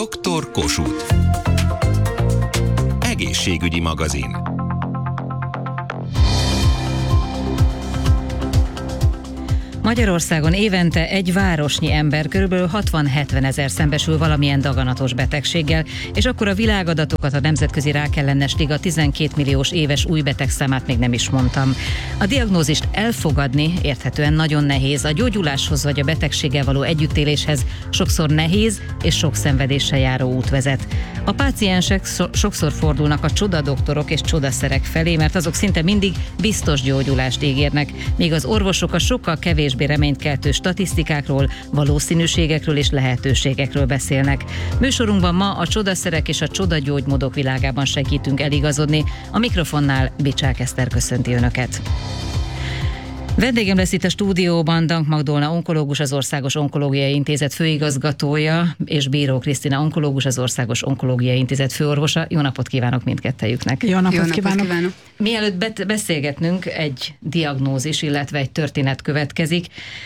Dr. Kossuth. Egészségügyi magazin. Magyarországon évente egy városnyi ember kb. 60-70 ezer szembesül valamilyen daganatos betegséggel, és akkor a világadatokat, a Nemzetközi Rákellenes Liga 12 milliós éves új betegszámát még nem is mondtam. A diagnózist elfogadni érthetően nagyon nehéz, a gyógyuláshoz vagy a betegséggel való együttéléshez sokszor nehéz és sok szenvedéssel járó út vezet. A páciensek sokszor fordulnak a csodadoktorok és csodaszerek felé, mert azok szinte mindig biztos gyógyulást ígérnek, míg az orvosok a sokkal kevésbé reménykeltő statisztikákról, valószínűségekről és lehetőségekről beszélnek. Műsorunkban ma a csodaszerek és a csodagyógymódok világában segítünk eligazodni. A mikrofonnál Bicsák Eszter köszönti Önöket. Vendégem lesz itt a stúdióban Dank Magdolna onkológus, az Országos Onkológiai Intézet főigazgatója, és Bíró Krisztina onkológus, az Országos Onkológiai Intézet főorvosa. Jó napot kívánok mindkettejüknek! Jó napot kívánok! Mielőtt beszélgetnünk, egy diagnózis, illetve egy történet következik.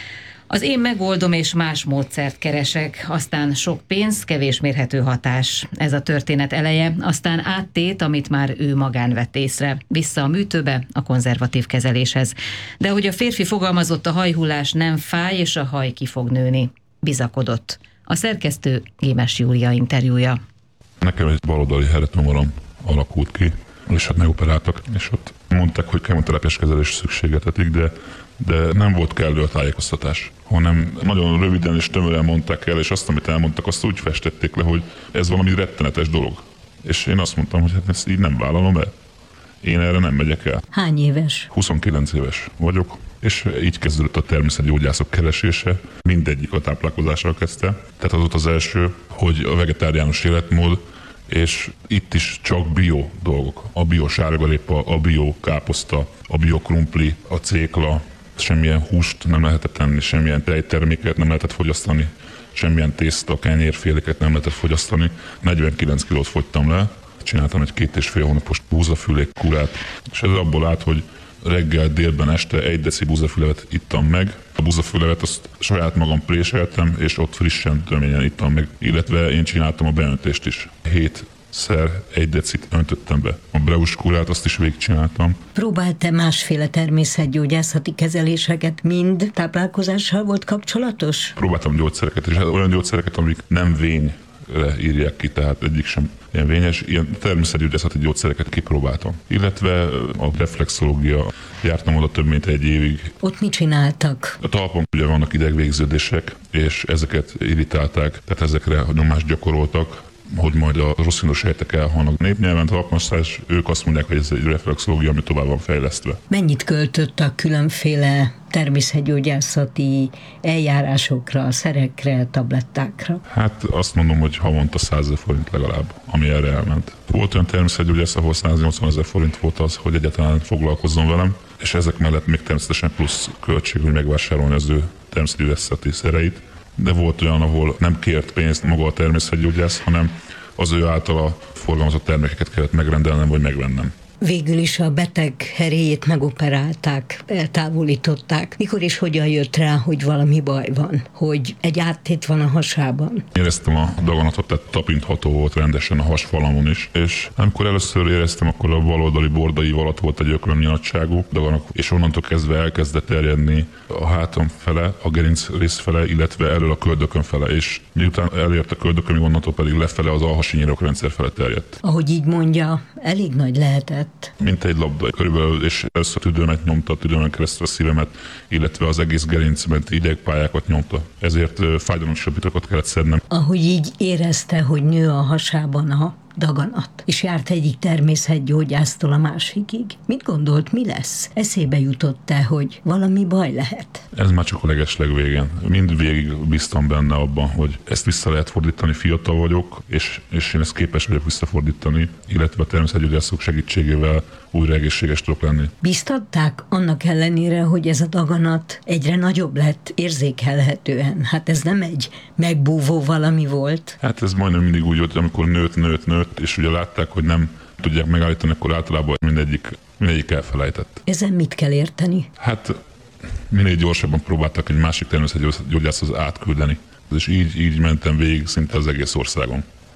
Az én megoldom és más módszert keresek, aztán sok pénz, kevés mérhető hatás. Ez a történet eleje, aztán áttét, amit már ő magán vett észre. Vissza a műtőbe, a konzervatív kezeléshez. De hogy a férfi fogalmazott, a hajhullás nem fáj, és a haj ki fog nőni. Bizakodott. A szerkesztő Gémes Júlia interjúja. Nekem egy baloldali heretomorom alakult ki, és hát megoperáltak, és ott mondták, hogy kemoterápiás kezelés szükségetetik, de nem volt kellő a tájékoztatás, hanem nagyon röviden és tömören mondták el, és azt, amit elmondtak, azt úgy festették le, hogy ez valami rettenetes dolog. És én azt mondtam, hogy hát ezt így nem vállalom el. Én erre nem megyek el. Hány éves? 29 éves vagyok, és így kezdődött a természetgyógyászok keresése. Mindegyik a táplálkozással kezdte. Tehát az volt az első, hogy a vegetáriánus életmód, és itt is csak bio dolgok. A bio sárgarépa, a bio káposzta, a bio krumpli, a cékla, semmilyen húst nem lehetett tenni, semmilyen tejterméket nem lehetett fogyasztani, semmilyen tészta, kenyérféléket nem lehetett fogyasztani. 49 kilót fogytam le, csináltam egy 2,5 hónapos búzafülék kurát, és ez abból állt, hogy reggel, délben, este 1 deci búzafülevet ittam meg. A búzafülevet azt saját magam préseltem, és ott frissen, töményen ittam meg, illetve én csináltam a beöntést is. 7-szer 1 decit öntöttem be. A Breus kurát azt is végigcsináltam. Próbált-e másféle természetgyógyászati kezeléseket, mind táplálkozással volt kapcsolatos? Próbáltam gyógyszereket, és olyan gyógyszereket, amik nem vényre írják ki, tehát egyik sem ilyen vényes, ilyen természetgyógyászati gyógyszereket kipróbáltam. Illetve a reflexológia, jártam oda több mint 1 évig. Ott mit csináltak? A talpon ugye vannak idegvégződések, és ezeket irritálták, tehát ezekre nyomást gyakoroltak, hogy majd a rosszindos sejtek elhalnak. Népnyelven talpmasszázs, ők azt mondják, hogy ez egy reflexológia, ami tovább van fejlesztve. Mennyit költött a különféle természetgyógyászati eljárásokra, szerekre, tablettákra? Hát azt mondom, hogy havonta 100 000 forint legalább, ami erre elment. Volt olyan természetgyógyász, ahol 180 000 forint volt az, hogy egyáltalán foglalkozzon velem, és ezek mellett még természetesen plusz költség, hogy megvásárolni az ő természetgyógyászati szereit. De volt olyan, ahol nem kért pénzt maga a természetgyógyász, hanem az ő általa forgalmazott termékeket kellett megrendelnem vagy megvennem. Végül is a beteg heréjét megoperálták, eltávolították. Mikor és hogyan jött rá, hogy valami baj van? Hogy egy áttét van a hasában? Éreztem a daganatot, tehát tapintható volt rendesen a hasfalamon is, és amikor először éreztem, akkor a baloldali bordai alatt volt egy ökrömnyi nagyságú daganat, és onnantól kezdve elkezdett terjedni a hátam fele, a gerinc rész fele, illetve elől a köldökön fele, és miután elért a köldökön, onnantól pedig lefele az alhasi nyirokrendszer fele terjedt. Ahogy így mondja, elég nagy lehetett. Mint egy labda körülbelül, és először a tüdőmet nyomta, a tüdőmen keresztül a szívemet, illetve az egész gerincement idegpályákat nyomta. Ezért fájdalomcsillapítókat kellett szednem. Ahogy így érezte, hogy nő a hasában a daganat, és járt egyik természetgyógyásztól a másikig. Mit gondolt, mi lesz? Eszébe jutott-e, hogy valami baj lehet? Ez már csak a legeslegvégén. Mindvégig bíztam benne abban, hogy ezt vissza lehet fordítani, fiatal vagyok, és én ezt képes vagyok visszafordítani, illetve a természetgyógyászok segítségével újra egészséges tudok lenni. Bíztatták annak ellenére, hogy ez a daganat egyre nagyobb lett érzékelhetően? Hát ez nem egy megbúvó valami volt? Hát ez majdnem mindig úgy volt, amikor nőtt, és ugye látták, hogy nem tudják megállítani, akkor általában mindegyik elfelejtett. Ezen mit kell érteni? Hát minél gyorsabban próbáltak egy másik természetgyógyászhoz átküldeni. És így mentem végig szinte az egész országon.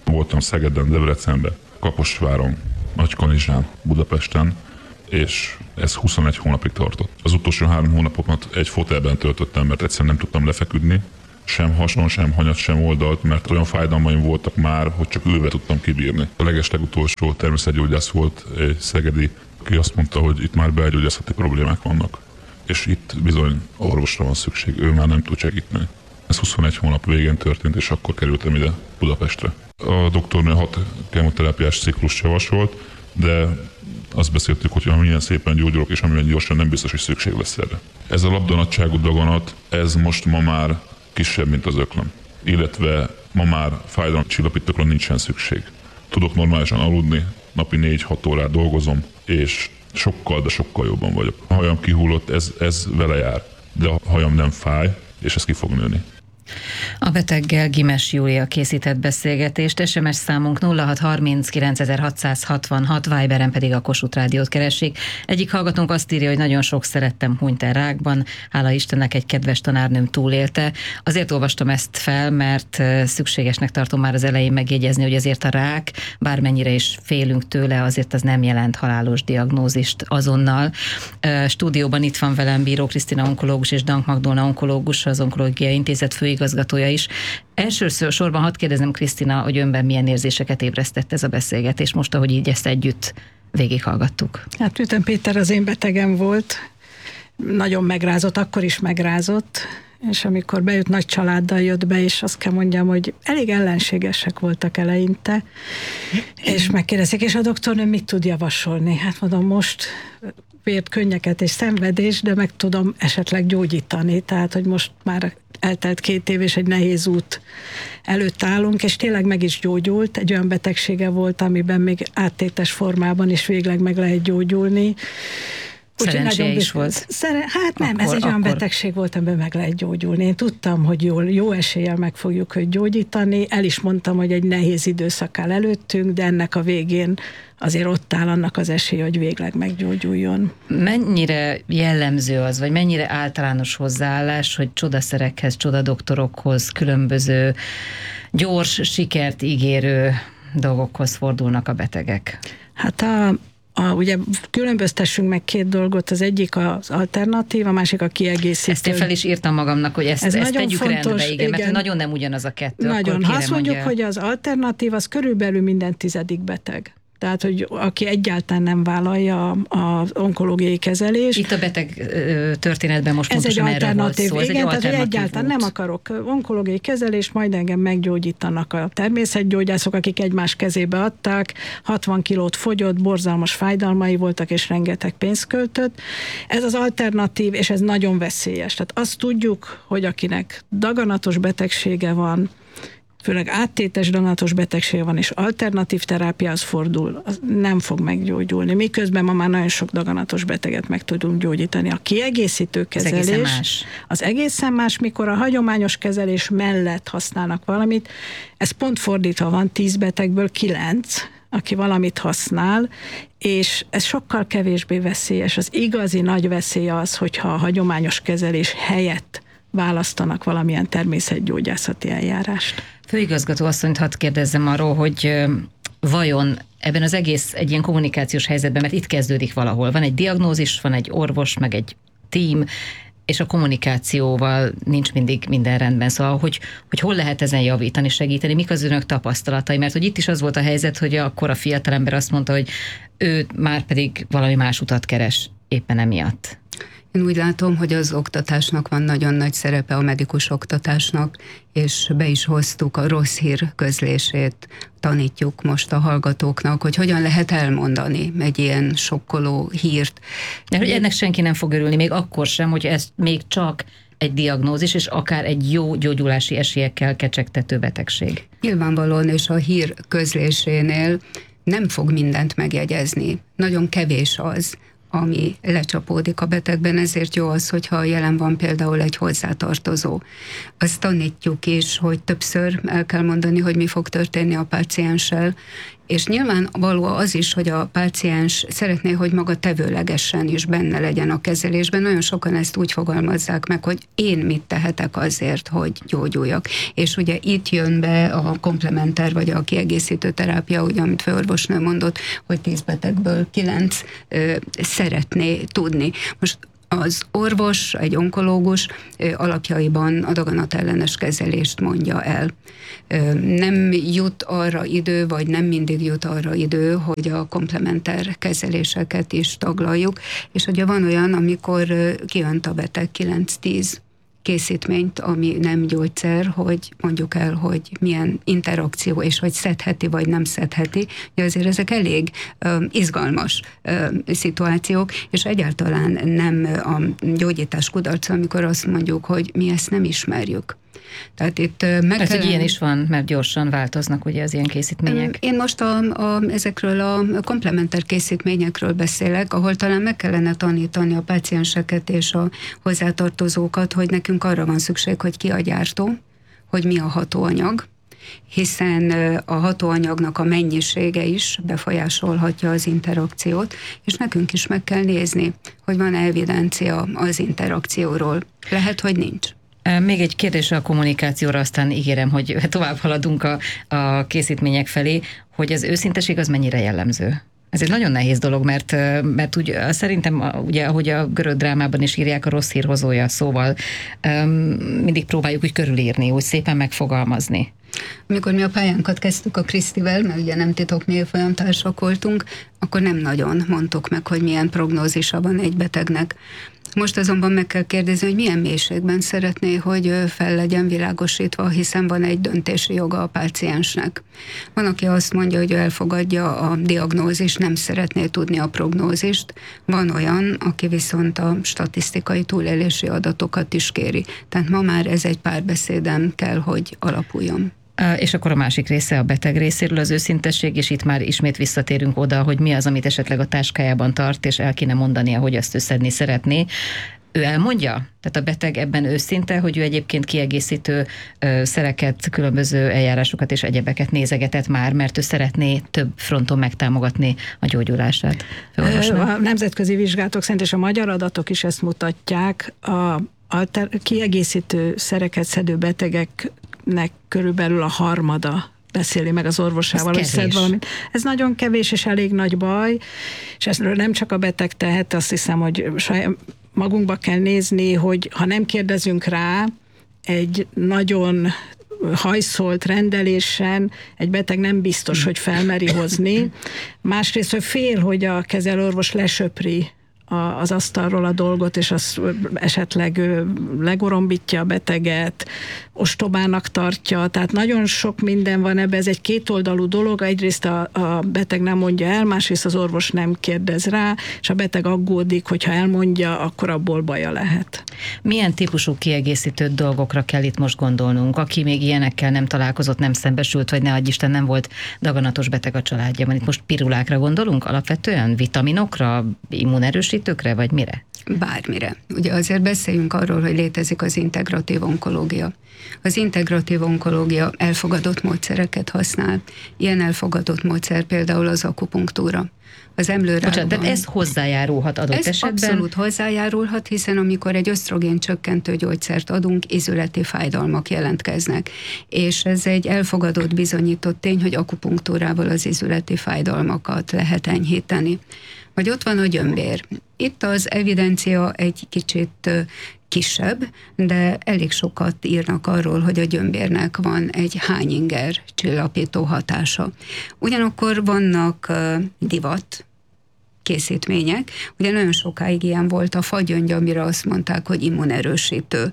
Voltam Szegeden, Debrecenben, Kaposváron, Nagykanizsán, Budapesten, és ez 21 hónapig tartott. Az utolsó 3 hónapomat egy fotelben töltöttem, mert egyszerűen nem tudtam lefeküdni, sem hason, sem hanyat, sem oldalt, mert olyan fájdalmaim voltak már, hogy csak ülve tudtam kibírni. A legeslegutolsó természetgyógyász volt egy szegedi, aki azt mondta, hogy itt már belgyógyászati problémák vannak, és itt bizony orvosra van szükség, ő már nem tud segíteni. Ez 21 hónap végén történt, és akkor kerültem ide Budapestre. A doktornő 6 kemoterápiás ciklust javasolt, de azt beszéltük, hogy amilyen szépen gyógyulok, és amilyen gyorsan, nem biztos, hogy szükség lesz erre. Ez a labdanagyságú daganat, ez most ma már kisebb, mint az öklöm. Illetve ma már fájdalomcsillapítókra nincsen szükség. Tudok normálisan aludni, napi 4-6 órát dolgozom, és sokkal, de sokkal jobban vagyok. A hajam kihullott, ez vele jár, de a hajam nem fáj, és ez ki fog nőni. A beteggel Gimes Júlia készített beszélgetést, SMS számunk 0630 Viberen pedig a Kossuth Rádiót keressék. Egyik hallgatónk azt írja, hogy nagyon sok szerettem hunyt el rákban, hála Istennek egy kedves tanárnőm túlélte. Azért olvastam ezt fel, mert szükségesnek tartom már az elején megjegyezni, hogy azért a rák, bármennyire is félünk tőle, azért az nem jelent halálos diagnózist azonnal. Stúdióban itt van velem Bíró Krisztina onkológus és Dank Magdolna onkológus, az Onkológiai Intézet főigazgatója is. Elsősorban hadd kérdezem, Krisztina, hogy önben milyen érzéseket ébresztett ez a beszélgetés most, ahogy így ezt együtt végighallgattuk. Hát Üten Péter az én betegem volt, nagyon megrázott, akkor is megrázott, és amikor bejött, nagy családdal jött be, és azt kell mondjam, hogy elég ellenségesek voltak eleinte, és megkérdezik, és a doktornő mit tud javasolni? Hát mondom, most vért, könnyeket és szenvedés, de meg tudom esetleg gyógyítani, tehát, hogy most már eltelt 2 év, és egy nehéz út előtt állunk, és tényleg meg is gyógyult. Egy olyan betegsége volt, amiben még áttétes formában is végleg meg lehet gyógyulni. Szerencséje is volt. Hát nem, ez egy olyan betegség volt, amiben meg lehet gyógyulni. Én tudtam, hogy jó eséllyel meg fogjuk őt gyógyítani. El is mondtam, hogy egy nehéz időszak áll előttünk, de ennek a végén azért ott áll annak az esélye, hogy végleg meggyógyuljon. Mennyire jellemző az, vagy mennyire általános hozzáállás, hogy csodaszerekhez, csodadoktorokhoz, különböző gyors, sikert ígérő dolgokhoz fordulnak a betegek? Hát ugye különböztessünk meg 2 dolgot, az egyik az alternatív, a másik a kiegészítő. Ezt én fel is írtam magamnak, hogy ezt tegyük fontos, rendbe, igen, mert nagyon nem ugyanaz a 2. Nagyon. Ha azt mondjuk, hogy az alternatív, az körülbelül minden 10. beteg. Tehát, hogy aki egyáltalán nem vállalja az onkológiai kezelést. Itt a beteg történetben most pontosan erről volt szó. Ez igen, tehát egyáltalán nem akarok onkológiai kezelést, majd engem meggyógyítanak a természetgyógyászok, akik egymás kezébe adták, 60 kilót fogyott, borzalmas fájdalmai voltak, és rengeteg pénzt költött. Ez az alternatív, és ez nagyon veszélyes. Tehát azt tudjuk, hogy akinek daganatos betegsége van, főleg áttétes daganatos betegsége van, és alternatív terápiához fordul, az nem fog meggyógyulni. Miközben ma már nagyon sok daganatos beteget meg tudunk gyógyítani. A kiegészítő kezelés az egészen más, mikor a hagyományos kezelés mellett használnak valamit. Ez pont fordítva van, 10 betegből 9, aki valamit használ, és ez sokkal kevésbé veszélyes. Az igazi nagy veszély az, hogyha a hagyományos kezelés helyett választanak valamilyen természetgyógyászati eljárást. Főigazgató asszonyt hadd kérdezzem arról, hogy vajon ebben az egész egy ilyen kommunikációs helyzetben, mert itt kezdődik valahol. Van egy diagnózis, van egy orvos, meg egy tím, és a kommunikációval nincs mindig minden rendben. Szóval, hogy hol lehet ezen javítani, segíteni, mik az önök tapasztalatai? Mert hogy itt is az volt a helyzet, hogy akkor a fiatalember azt mondta, hogy ő már pedig valami más utat keres éppen emiatt. Én úgy látom, hogy az oktatásnak van nagyon nagy szerepe, a medikus oktatásnak, és be is hoztuk a rossz hír közlését, tanítjuk most a hallgatóknak, hogy hogyan lehet elmondani egy ilyen sokkoló hírt. De hogy ennek senki nem fog örülni, még akkor sem, hogy ez még csak egy diagnózis, és akár egy jó gyógyulási esélyekkel kecsegtető betegség. Nyilvánvalóan, és a hír közlésénél nem fog mindent megjegyezni. Nagyon kevés az, ami lecsapódik a betegben, ezért jó az, hogyha jelen van például egy hozzátartozó. Azt tanítjuk is, hogy többször el kell mondani, hogy mi fog történni a pácienssel, és nyilvánvaló az is, hogy a páciens szeretné, hogy maga tevőlegesen is benne legyen a kezelésben. Nagyon sokan ezt úgy fogalmazzák meg, hogy én mit tehetek azért, hogy gyógyuljak. És ugye itt jön be a komplementer vagy a kiegészítő terápia, ugye, amit főorvosnő mondott, hogy 10 betegből 9 szeretné tudni. Most az orvos, egy onkológus alapjaiban a daganatellenes kezelést mondja el. Nem jut arra idő, vagy nem mindig jut arra idő, hogy a komplementer kezeléseket is taglaljuk, és ugye van olyan, amikor kiönt a beteg 9-10 készítményt, ami nem gyógyszer, hogy mondjuk el, hogy milyen interakció, és hogy szedheti, vagy nem szedheti. De azért ezek elég izgalmas szituációk, és egyáltalán nem a gyógyítás kudarca, amikor azt mondjuk, hogy mi ezt nem ismerjük. Tehát itt hogy ilyen is van, mert gyorsan változnak ugye az ilyen készítmények. Én most ezekről a komplementer készítményekről beszélek, ahol talán meg kellene tanítani a pácienseket és a hozzátartozókat, hogy nekünk arra van szükség, hogy ki a gyártó, hogy mi a hatóanyag, hiszen a hatóanyagnak a mennyisége is befolyásolhatja az interakciót, és nekünk is meg kell nézni, hogy van evidencia az interakcióról. Lehet, hogy nincs. Még egy kérdés a kommunikációra, aztán ígérem, hogy tovább haladunk a készítmények felé, hogy az őszinteség az mennyire jellemző? Ez egy nagyon nehéz dolog, mert úgy, szerintem, ugye, ahogy a görög drámában is írják, a rossz hír hozója, szóval mindig próbáljuk úgy körülírni, úgy szépen megfogalmazni. Amikor mi a pályánkat kezdtük a Krisztivel, mert ugye nem titok, mi folyamtársak voltunk, akkor nem nagyon mondtuk meg, hogy milyen prognózisa van egy betegnek. Most azonban meg kell kérdezni, hogy milyen mélységben szeretné, hogy fel legyen világosítva, hiszen van egy döntési joga a páciensnek. Van, aki azt mondja, hogy elfogadja a diagnózist, nem szeretné tudni a prognózist. Van olyan, aki viszont a statisztikai túlélési adatokat is kéri. Tehát ma már ez egy párbeszéden kell, hogy alapuljon. És akkor a másik része a beteg részéről az őszintesség, és itt már ismét visszatérünk oda, hogy mi az, amit esetleg a táskájában tart, és el kéne mondania, hogy azt ő szedni szeretné. Ő elmondja? Tehát a beteg ebben őszinte, hogy ő egyébként kiegészítő szereket, különböző eljárásokat és egyebeket nézegetett már, mert ő szeretné több fronton megtámogatni a gyógyulását. A nemzetközi vizsgálatok szerint, és a magyar adatok is ezt mutatják, a kiegészítő szereket szedő betegeknek körülbelül a harmada beszéli meg az orvosával, hogy szed valamit. Ez nagyon kevés és elég nagy baj, és ezről nem csak a beteg tehet, azt hiszem, hogy magunkba kell nézni, hogy ha nem kérdezünk rá, egy nagyon hajszolt rendelésen egy beteg nem biztos, hogy felmeri hozni. Másrészt, hogy fél, hogy a kezelőorvos lesöpri az asztalról a dolgot, és az esetleg legorombítja a beteget, ostobának tartja, tehát nagyon sok minden van ebben, ez egy kétoldalú dolog, egyrészt a beteg nem mondja el, másrészt az orvos nem kérdez rá, és a beteg aggódik, hogyha elmondja, akkor abból baja lehet. Milyen típusú kiegészítő dolgokra kell itt most gondolnunk? Aki még ilyenekkel nem találkozott, nem szembesült, vagy ne adj Isten, nem volt daganatos beteg a családjában. Itt most pirulákra gondolunk alapvetően? Vitaminokra, immunerősítőkre, vagy mire? Bármire. Ugye azért beszéljünk arról, hogy létezik az integratív onkológia. Az integratív onkológia elfogadott módszereket használ. Ilyen elfogadott módszer például az akupunktúra. Az emlőrákban. De ez hozzájárulhat adott esetben? Abszolút hozzájárulhat, hiszen amikor egy ösztrogén csökkentő gyógyszert adunk, izületi fájdalmak jelentkeznek. És ez egy elfogadott, bizonyított tény, hogy akupunktúrával az izületi fájdalmakat lehet enyhíteni. Vagy ott van a gyömbér. Itt az evidencia egy kicsit kisebb, de elég sokat írnak arról, hogy a gyömbérnek van egy hányinger csillapító hatása. Ugyanakkor vannak divat készítmények, ugye nagyon sokáig ilyen volt a fagyöngy, amire azt mondták, hogy immunerősítő.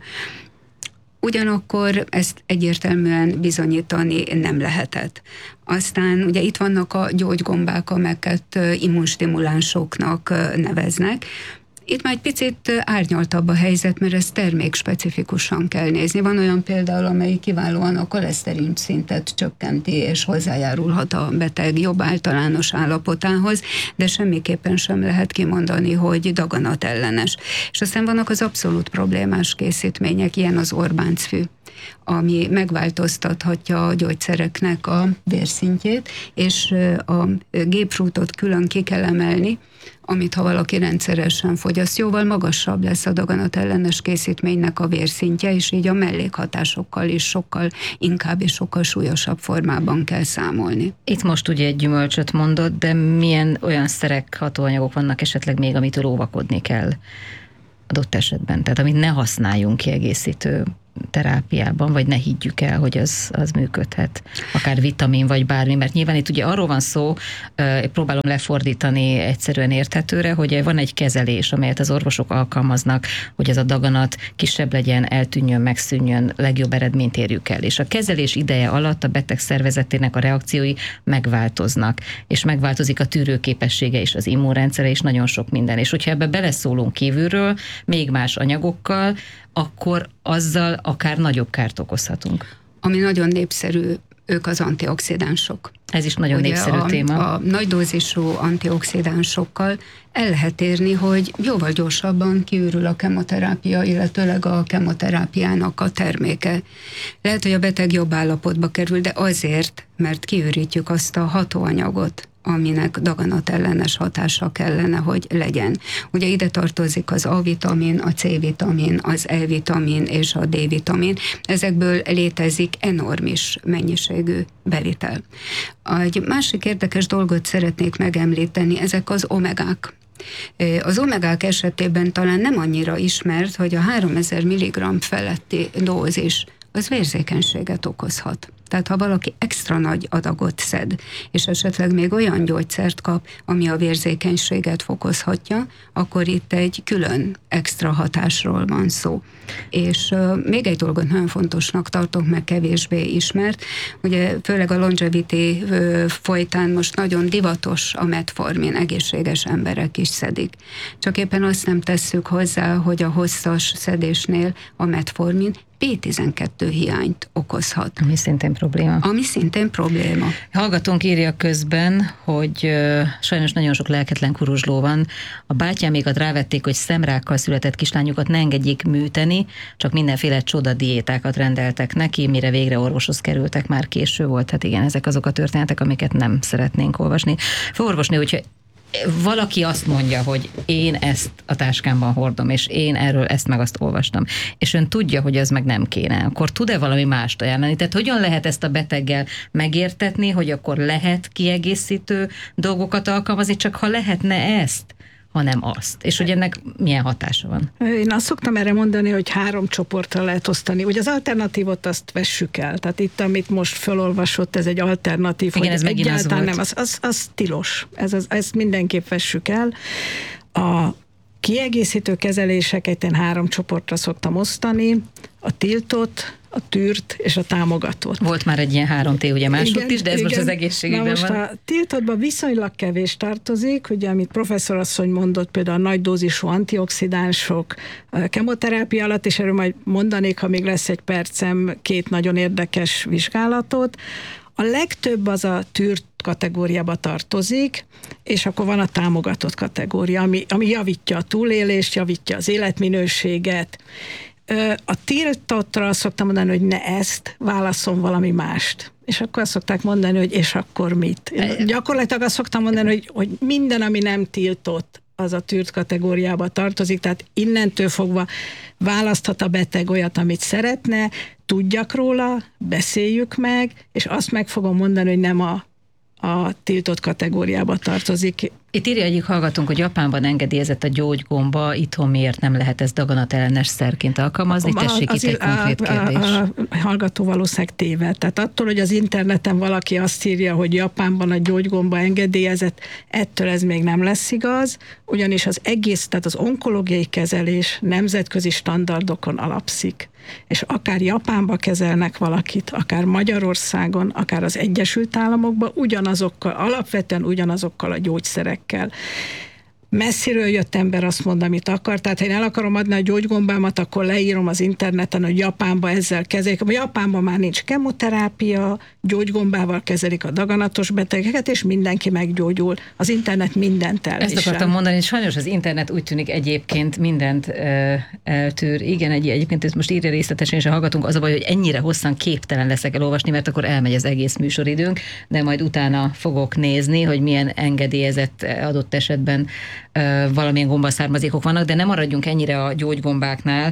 Ugyanakkor ezt egyértelműen bizonyítani nem lehetett. Aztán ugye itt vannak a gyógygombák, amelyeket immunstimulánsoknak neveznek. Itt már egy picit árnyaltabb a helyzet, mert ezt termékspecifikusan kell nézni. Van olyan például, amely kiválóan a koleszterin szintet csökkenti, és hozzájárulhat a beteg jobb általános állapotához, de semmiképpen sem lehet kimondani, hogy daganatellenes. És aztán vannak az abszolút problémás készítmények, ilyen az Orbáncfű, ami megváltoztathatja a gyógyszereknek a vérszintjét, és a grapefruitot külön ki kell emelni, amit ha valaki rendszeresen fogyaszt, jóval magasabb lesz a daganatellenes készítménynek a vérszintje, és így a mellékhatásokkal is sokkal inkább és sokkal súlyosabb formában kell számolni. Itt most ugye egy gyümölcsöt mondott, de milyen olyan szerek, hatóanyagok vannak esetleg még, amitől óvakodni kell adott esetben? Tehát amit ne használjunk kiegészítő terápiában, vagy ne higgyük el, hogy az működhet. Akár vitamin, vagy bármi, mert nyilván itt ugye arról van szó, próbálom lefordítani egyszerűen érthetőre, hogy van egy kezelés, amelyet az orvosok alkalmaznak, hogy ez a daganat kisebb legyen, eltűnjön, megszűnjön, legjobb eredményt érjük el. És a kezelés ideje alatt a beteg szervezetének a reakciói megváltoznak, és megváltozik a tűrőképessége és az immunrendszere, és nagyon sok minden. És hogyha ebbe beleszólunk kívülről, még más anyagokkal, akkor azzal akár nagyobb kárt okozhatunk. Ami nagyon népszerű, ők az antioxidánsok. Ez is nagyon ugye népszerű téma. A nagy dózisú antioxidánsokkal el lehet érni, hogy jóval gyorsabban kiürül a kemoterápia, illetőleg a kemoterápiának a terméke. Lehet, hogy a beteg jobb állapotba kerül, de azért, mert kiürítjük azt a hatóanyagot, aminek daganatellenes hatása kellene, hogy legyen. Ugye ide tartozik az A-vitamin, a C-vitamin, az E-vitamin és a D-vitamin. Ezekből létezik enormis mennyiségű bevitel. Egy másik érdekes dolgot szeretnék megemlíteni, ezek az omegák. Az omegák esetében talán nem annyira ismert, hogy a 3000 mg feletti dózis az vérzékenységet okozhat. Tehát ha valaki extra nagy adagot szed, és esetleg még olyan gyógyszert kap, ami a vérzékenységet fokozhatja, akkor itt egy külön extra hatásról van szó. És még egy dolgot nagyon fontosnak tartok, meg kevésbé ismert, ugye főleg a longevity folytán most nagyon divatos a metformin, egészséges emberek is szedik. Csak éppen azt nem tesszük hozzá, hogy a hosszas szedésnél a metformin B12 hiányt okozhat. Ami szintén probléma. Hallgatónk írja közben, hogy sajnos nagyon sok lelketlen kuruzsló van. A bátyámékat rávették, hogy szemrákkal született kislányukat ne engedjék műteni, csak mindenféle csodadiétákat rendeltek neki, mire végre orvoshoz kerültek, már késő volt. Hát igen, ezek azok a történetek, amiket nem szeretnénk olvasni. Főorvosnő, hogyha valaki azt mondja, hogy én ezt a táskámban hordom, és én erről ezt meg azt olvastam, és ön tudja, hogy ez meg nem kéne, akkor tud-e valami mást ajánlani? Tehát hogyan lehet ezt a beteggel megértetni, hogy akkor lehet kiegészítő dolgokat alkalmazni, csak ha lehetne ezt, hanem azt. És hogy ennek milyen hatása van? Én azt szoktam erre mondani, hogy 3 csoportra lehet osztani. Ugye az alternatívot azt vessük el. Tehát itt, amit most felolvasott, ez egy alternatív. Igen, ez megint az volt. Nem, az tilos. Ezt mindenképp vessük el. A kiegészítő kezeléseket én 3 csoportra szoktam osztani. A tiltott, a tűrt és a támogatott. Volt már egy ilyen 3T, ugye másodt is, de ez most az egészségügyben van. A tiltottban viszonylag kevés tartozik, ugye amit professzorasszony mondott, például a nagy dózisú antioxidánsok, a kemoterápia alatt, és erről majd mondanék, ha még lesz egy percem, 2 nagyon érdekes vizsgálatot. A legtöbb az a tűrt kategóriába tartozik, és akkor van a támogatott kategória, ami javítja a túlélést, javítja az életminőséget. A tiltottra azt szoktam mondani, hogy ne ezt, válasszon valami mást. És akkor azt szokták mondani, hogy és akkor mit? Gyakorlatilag azt szoktam mondani, hogy minden, ami nem tiltott, az a tűrt kategóriába tartozik, tehát innentől fogva választhat a beteg olyat, amit szeretne, tudjak róla, beszéljük meg, és azt meg fogom mondani, hogy nem a tiltott kategóriába tartozik. Itt írja egyik hallgatónk, hogy Japánban engedélyezett a gyógygomba, itthon miért nem lehet ezt daganatellenes szerként alkalmazni? Tessék itt egy konkrét kérdés. A hallgató valószínűleg téved. Tehát attól, hogy az interneten valaki azt írja, hogy Japánban a gyógygomba engedélyezett, ettől ez még nem lesz igaz, ugyanis az egész, tehát az onkológiai kezelés nemzetközi standardokon alapszik. És akár Japánba kezelnek valakit, akár Magyarországon, akár az Egyesült Államokban, alapvetően ugyanazokkal a gyógyszerekkel. messziről jött ember azt mond, amit akar, tehát ha én el akarom adni a gyógygombámat, akkor leírom az interneten, hogy Japánban ezzel kezelik. Japánban már nincs kemoterápia, gyógygombával kezelik a daganatos betegeket, és mindenki meggyógyul. Az internet mindent elvisel. Ezt akartam mondani, hogy sajnos az internet úgy tűnik egyébként mindent eltűr. Igen, egyébként ezt most írja részletesen, és a hallgatunk, az a baj, hogy ennyire hosszan képtelen leszek elolvasni, mert akkor elmegy az egész műsoridőnk, de majd utána fogok nézni, hogy milyen engedélyezett adott esetben valamilyen gombaszármazékok vannak, de nem maradjunk ennyire a gyógygombáknál.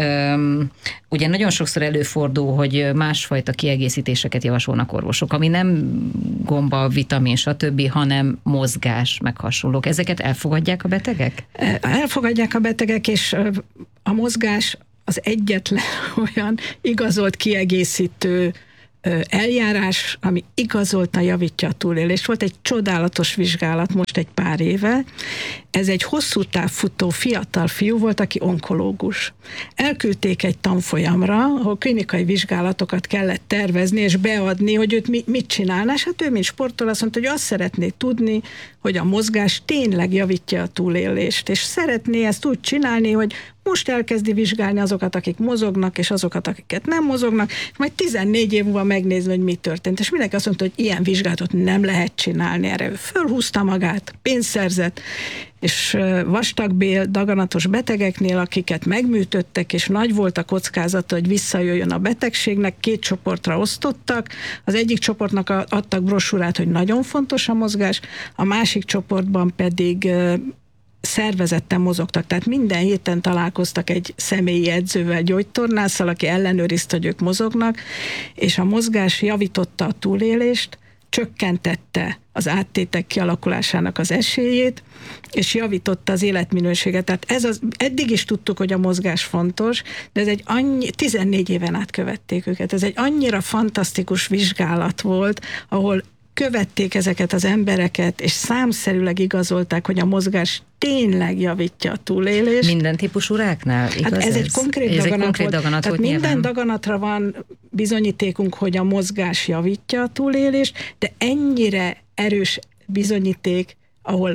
Ugye nagyon sokszor előfordul, hogy másfajta kiegészítéseket javasolnak orvosok, ami nem gomba, vitamin, stb., hanem mozgás, meg hasonlók. Ezeket elfogadják a betegek? Elfogadják a betegek, és a mozgás az egyetlen olyan igazolt kiegészítő eljárás, ami igazoltan javítja a túlélést. Volt egy csodálatos vizsgálat most egy pár éve. Ez egy hosszú távfutó fiatal fiú volt, aki onkológus. Elküldték egy tanfolyamra, ahol klinikai vizsgálatokat kellett tervezni és beadni, hogy őt mit csinálná, és hát ő, mint sportoló, azt mondta, hogy azt szeretné tudni, hogy a mozgás tényleg javítja a túlélést, és szeretné ezt úgy csinálni, hogy most elkezdi vizsgálni azokat, akik mozognak, és azokat, akiket nem mozognak, majd 14 év múlva megnézni, hogy mi történt. És mindenki azt mondta, hogy ilyen vizsgálatot nem lehet csinálni. Erre ő fölhúzta magát, pénzt szerzett, és vastagbél, daganatos betegeknél, akiket megműtöttek, és nagy volt a kockázata, hogy visszajöjjön a betegségnek, 2 csoportra osztottak. Az egyik csoportnak adtak brosúrát, hogy nagyon fontos a mozgás, a másik csoportban pedig szervezetten mozogtak, tehát minden héten találkoztak egy személyi edzővel, gyógytornásszal, aki ellenőrizte, hogy ők mozognak, és a mozgás javította a túlélést, csökkentette az áttétek kialakulásának az esélyét, és javította az életminőséget. Tehát eddig is tudtuk, hogy a mozgás fontos, de ez 14 éven át követték őket. Ez egy annyira fantasztikus vizsgálat volt, ahol követték ezeket az embereket, és számszerűleg igazolták, hogy a mozgás tényleg javítja a túlélést. Minden típusú ráknál? Igaz, hát ez egy konkrét daganat volt. Tehát volt minden nyilván. Daganatra van bizonyítékunk, hogy a mozgás javítja a túlélést, de ennyire erős bizonyíték, ahol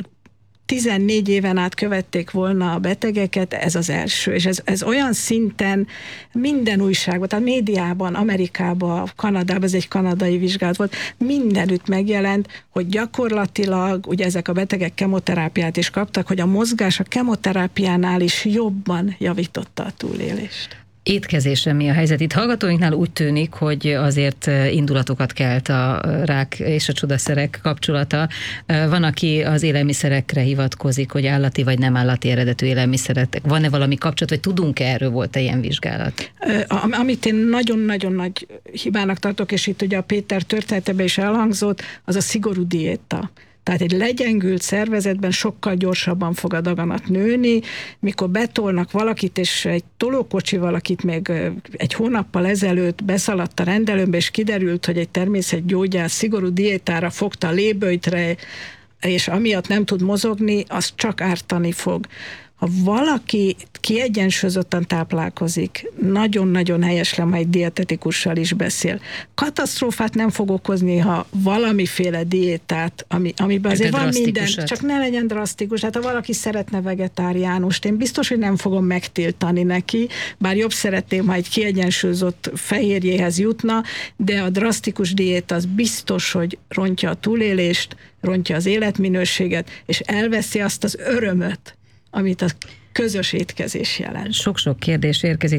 14 éven át követték volna a betegeket, ez az első. És ez olyan szinten minden újságban, tehát médiában, Amerikában, Kanadában, ez egy kanadai vizsgálat volt, mindenütt megjelent, hogy gyakorlatilag, ugye ezek a betegek kemoterápiát is kaptak, hogy a mozgás a kemoterápiánál is jobban javította a túlélést. Étkezésre mi a helyzet? Itt hallgatóinknál úgy tűnik, hogy azért indulatokat kelt a rák és a csodaszerek kapcsolata. Van, aki az élelmiszerekre hivatkozik, hogy állati vagy nem állati eredetű élelmiszerek. Van-e valami kapcsolat, vagy tudunk-e erről, volt-e ilyen vizsgálat? Amit én nagyon-nagyon nagy hibának tartok, és itt ugye a Péter történetében is elhangzott, az a szigorú diéta. Tehát egy legyengült szervezetben sokkal gyorsabban fog a daganat nőni, mikor betolnak valakit, és egy tolókocsival, akit még egy hónappal ezelőtt beszaladt a rendelőmbe, és kiderült, hogy egy természetgyógyász szigorú diétára fogta a léböjtre, és amiatt nem tud mozogni, az csak ártani fog. Ha valaki kiegyensúlyozottan táplálkozik, nagyon-nagyon helyeslem, ha egy dietetikussal is beszél. Katasztrófát nem fog okozni, ha valamiféle diétát, amiben azért van minden, csak ne legyen drasztikus. Hát ha valaki szeretne vegetáriánust, én biztos, hogy nem fogom megtiltani neki, bár jobb szeretném, ha egy kiegyensúlyozott fehérjéhez jutna, de a drasztikus diéta az biztos, hogy rontja a túlélést, rontja az életminőséget, és elveszi azt az örömöt, amit a közös étkezés jelent. Sok-sok kérdés érkezik,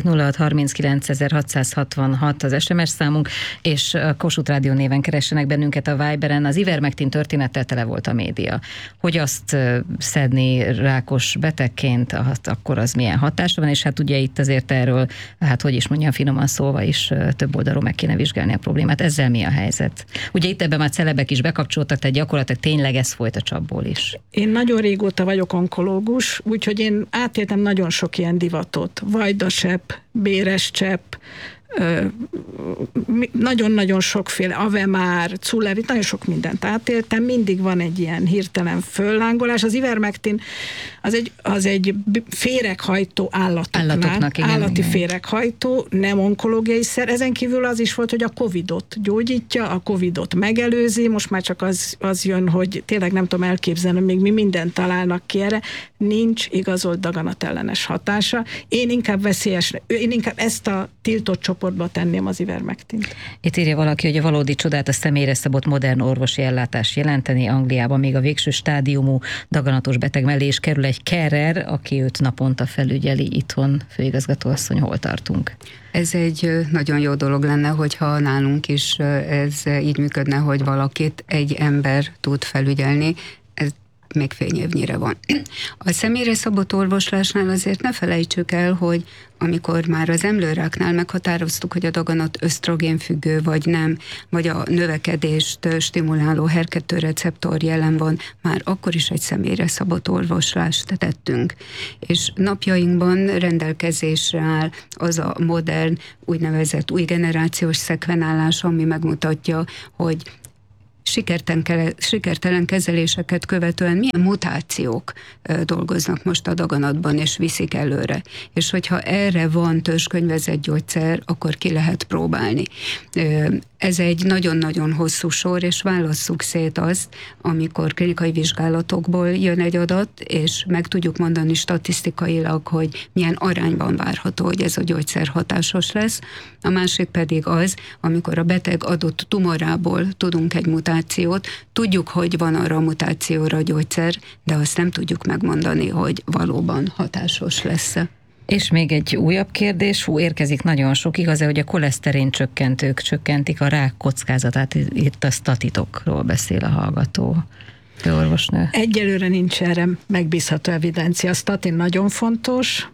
0639 az SMS számunk, és a Kossuth Rádió néven keressenek bennünket a Viberen. Az Ivermectin történettel tele volt a média. Hogy azt szedni rákos betegként, akkor az milyen hatása van, és hát ugye itt azért erről, hát hogy is mondjam, finoman szólva is több oldalról meg kéne vizsgálni a problémát. Ezzel mi a helyzet? Ugye itt ebben már celebek is bekapcsoltak, tehát gyakorlatilag tényleg ez folyt a csapból is. Én nagyon régóta vagyok onkológus, úgyhogy én átéltem nagyon sok ilyen divatot. Vajdasepp, béres csepp, nagyon-nagyon sokféle, Avemár, Culevit, nagyon sok mindent átéltem, mindig van egy ilyen hirtelen föllángolás. Az Ivermectin az egy féreghajtó állatoknak, igen, állati igen. féreghajtó, nem onkológiai szer. Ezen kívül az is volt, hogy a Covidot gyógyítja, a Covidot megelőzi, most már csak az jön, hogy tényleg nem tudom elképzelni, még mi mindent találnak ki erre, nincs igazolt daganatellenes hatása. Én inkább ezt a tiltott csoportba tenném az Ivermectint. Itt írja valaki, hogy a valódi csodát a személyre szabott modern orvosi ellátás jelenteni. Angliában még a végső stádiumú daganatos beteg mellé is kerül egy carer, aki őt naponta felügyeli. Itthon, főigazgatóasszony, hol tartunk? Ez egy nagyon jó dolog lenne, hogyha nálunk is ez így működne, hogy valakit egy ember tud felügyelni. Ez még fényévnyire van. A személyre szabott orvoslásnál azért ne felejtsük el, hogy amikor már az emlőráknál meghatároztuk, hogy a daganat ösztrogénfüggő vagy nem, vagy a növekedést stimuláló HER2 receptor jelen van, már akkor is egy személyre szabott orvoslást tettünk. És napjainkban rendelkezésre áll az a modern, úgynevezett új generációs szekvenálás, ami megmutatja, hogy sikertelen kezeléseket követően milyen mutációk dolgoznak most a daganatban, és viszik előre. És hogyha erre van törzskönyvezett gyógyszer, akkor ki lehet próbálni. Ez egy nagyon-nagyon hosszú sor, és válasszuk szét azt, amikor klinikai vizsgálatokból jön egy adat, és meg tudjuk mondani statisztikailag, hogy milyen arányban várható, hogy ez a gyógyszer hatásos lesz. A másik pedig az, amikor a beteg adott tumorából tudunk egy mutációt, tudjuk, hogy van arra a mutációra a gyógyszer, de azt nem tudjuk megmondani, hogy valóban hatásos lesz-e. És még egy újabb kérdés, érkezik nagyon sok, igaz-e, hogy a koleszterin csökkentők csökkentik a rák kockázatát, itt a statitokról beszél a hallgató orvosnő. Egyelőre nincs erre megbízható evidencia. A statin nagyon fontos,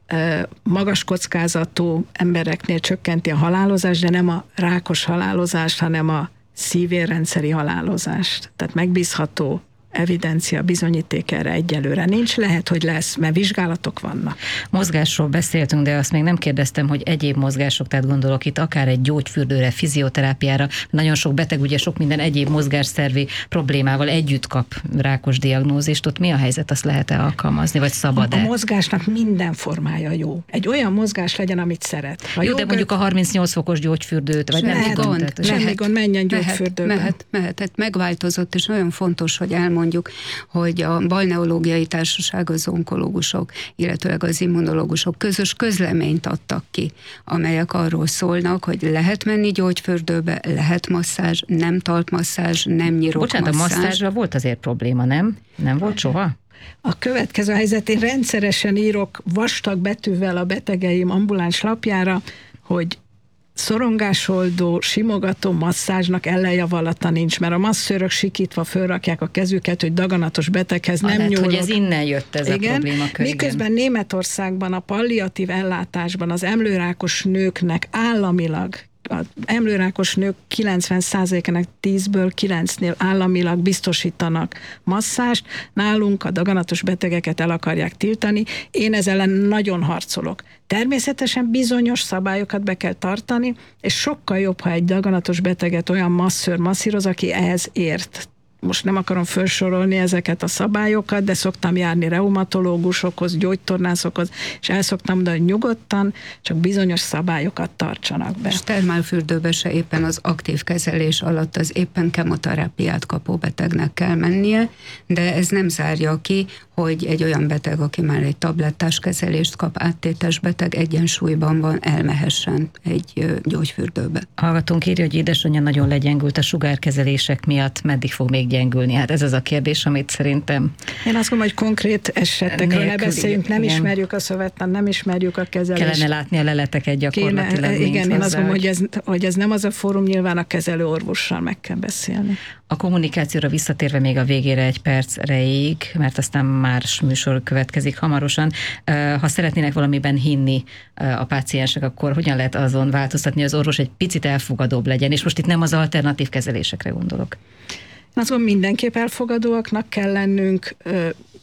magas kockázatú embereknél csökkenti a halálozást, de nem a rákos halálozást, hanem a szívérrendszeri halálozást. Tehát megbízható evidencia, bizonyíték erre egyelőre nincs, lehet, hogy lesz, mert vizsgálatok vannak. Mozgásról beszéltünk, de azt még nem kérdeztem, hogy egyéb mozgások, tehát gondolok itt akár egy gyógyfürdőre, fizioterápiára, nagyon sok beteg ugye sok minden egyéb mozgásszervi problémával együtt kap rákos diagnózist, ott mi a helyzet, azt lehet-e alkalmazni, vagy szabad-e? A mozgásnak minden formája jó. Egy olyan mozgás legyen, amit szeret. Jó, de mondjuk a 38 fokos gyógyfürdőt, vagy nem tudom. Semmi gond, menjen gyógyfürdőbe. Mehet, megváltozott, és nagyon fontos, hogy elmondjuk, hogy a balneológiai társaság, az onkológusok, illetőleg az immunológusok közös közleményt adtak ki, amelyek arról szólnak, hogy lehet menni gyógyfürdőbe, lehet masszázs, nem talpmasszázs, nem nyirokmasszázs. Bocsánat, a masszázsra volt azért probléma, nem? Nem volt soha? A következő helyzet, én rendszeresen írok vastag betűvel a betegeim ambuláns lapjára, hogy szorongásoldó, simogató masszázsnak ellenjavallata nincs, mert a masszőrök sikítva fölrakják a kezüket, hogy daganatos beteghez nem nyúlok. Hogy ez innen jött ez a problémakör. Miközben Németországban a palliatív ellátásban az emlőrákos nőknek államilag, az emlőrákos nők 90%-ának 10-ből 9-nél államilag biztosítanak masszást, nálunk a daganatos betegeket el akarják tiltani. Én ezzel ellen nagyon harcolok. Természetesen bizonyos szabályokat be kell tartani, és sokkal jobb, ha egy daganatos beteget olyan masszőr masszíroz, aki ehhez ért. Most nem akarom felsorolni ezeket a szabályokat, de szoktam járni reumatológusokhoz, gyógytornászokhoz, és el szoktam mondani, hogy nyugodtan, csak bizonyos szabályokat tartsanak be. És termálfürdőbe se éppen az aktív kezelés alatt az éppen kemoterápiát kapó betegnek kell mennie, de ez nem zárja ki, hogy egy olyan beteg, aki már egy tablettás kezelést kap, áttétes beteg, egyensúlyban van, elmehessen egy gyógyfürdőbe. Hallgatónk írja, hogy édesanyja nagyon legyengült a sugárkezelések miatt, meddig fog még gyengülni? Hát ez az a kérdés, amit szerintem... Én azt gondolom, hogy konkrét esetekről ne beszéljünk, nem igen. Ismerjük a szövetet, nem ismerjük a kezelést. Kellene látni a leleteket gyakorlatilag. Igen, én azt gondolom, hogy ez nem az a fórum, nyilván a kezelő orvossal meg kell beszélni. A kommunikációra visszatérve még a végére egy perc erejéig, mert aztán más műsor következik hamarosan. Ha szeretnének valamiben hinni a páciensek, akkor hogyan lehet azon változtatni, hogy az orvos egy picit elfogadóbb legyen? És most itt nem az alternatív kezelésekre gondolok. Azon mindenképp elfogadóaknak kell lennünk,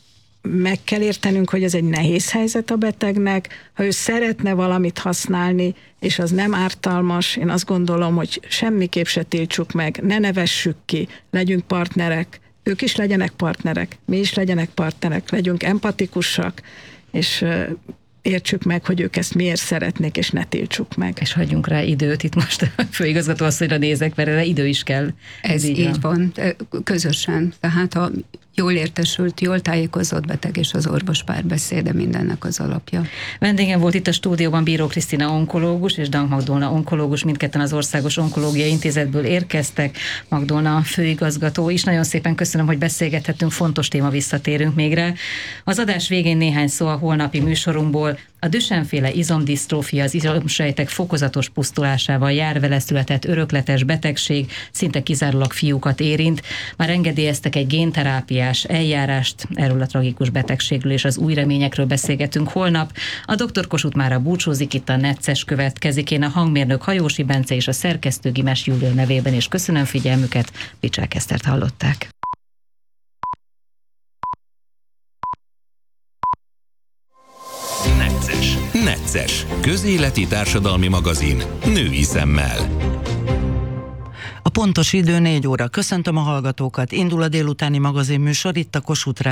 meg kell értenünk, hogy ez egy nehéz helyzet a betegnek. Ha ő szeretne valamit használni, és az nem ártalmas, én azt gondolom, hogy semmiképp se tiltsuk meg, ne nevessük ki, legyünk partnerek, ők is legyenek partnerek, mi is legyenek partnerek, legyünk empatikusak, és értsük meg, hogy ők ezt miért szeretnék, és ne tiltsuk meg. És hagyjunk rá időt, itt most a főigazgató asszonyra nézek, mert erre idő is kell. Ez így van, közösen. Tehát a jól értesült, jól tájékozott beteg és az orvos párbeszéde mindennek az alapja. Vendégem volt itt a stúdióban Bíró Krisztina onkológus és Dank Magdolna onkológus, mindketten az Országos Onkológiai Intézetből érkeztek. Magdolna főigazgató is. Nagyon szépen köszönöm, hogy beszélgethettünk, fontos téma, visszatérünk még rá. Az adás végén néhány szó a holnapi műsorunkból. A Duchenne-féle izomdisztrófia az izomsejtek fokozatos pusztulásával jár, vele született örökletes betegség, szinte kizárólag fiúkat érint. Már engedélyeztek egy génterápiás eljárást, erről a tragikus betegségről és az új reményekről beszélgetünk holnap. A Dr. Kossuth mára búcsúzik, itt a Necces következik. Én a hangmérnök Hajósi Bence és a szerkesztő Gimes Júlia nevében is köszönöm figyelmüket. Picsák Esztert hallották. Necces. Közéleti társadalmi magazin. Női szemmel. A pontos idő 4 óra. Köszöntöm a hallgatókat. Indul a délutáni magazinműsor itt a Kossuth